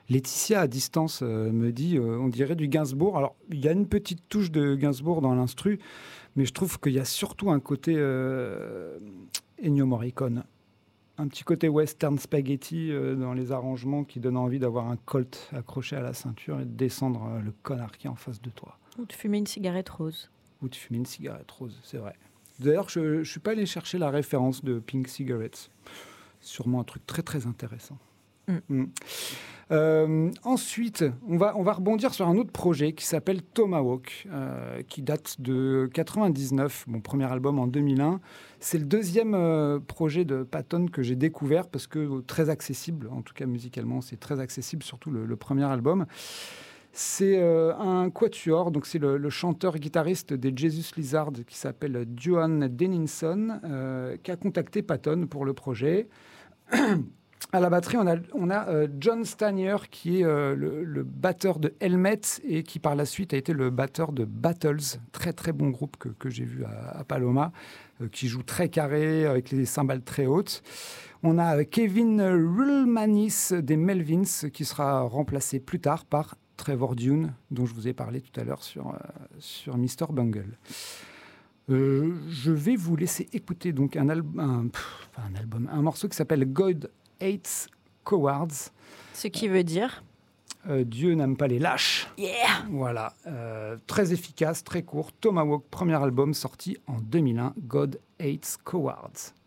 Laetitia, à distance, me dit on dirait du Gainsbourg. Alors, il y a une petite touche de Gainsbourg dans l'instru, mais je trouve qu'il y a surtout un côté Ennio Morricone. Un petit côté western spaghetti dans les arrangements qui donne envie d'avoir un colt accroché à la ceinture et de descendre le connard qui est en face de toi. Ou de fumer une cigarette rose. Ou de fumer une cigarette rose, c'est vrai. D'ailleurs, je ne suis pas allé chercher la référence de Pink Cigarettes. Sûrement un truc très très intéressant. Ensuite, on va rebondir sur un autre projet qui s'appelle Tomahawk, qui date de 99, mon premier album en 2001. C'est le deuxième projet de Patton que j'ai découvert parce que très accessible, en tout cas musicalement, c'est très accessible, surtout le premier album. C'est un quatuor, donc c'est le chanteur-guitariste des Jesus Lizard qui s'appelle Duane Denninson, qui a contacté Patton pour le projet. À la batterie, on a John Stanier, qui est le batteur de Helmet et qui par la suite a été le batteur de Battles, très très bon groupe que j'ai vu à Paloma, qui joue très carré avec les cymbales très hautes. On a Kevin Rulmanis des Melvins qui sera remplacé plus tard par Trevor Dune, dont je vous ai parlé tout à l'heure sur Mr. Bungle. Je vais vous laisser écouter donc un morceau qui s'appelle God Hates Cowards. Ce qui veut dire Dieu n'aime pas les lâches. Yeah. Voilà, très efficace, très court. Tomahawk, premier album sorti en 2001, God Hates Cowards.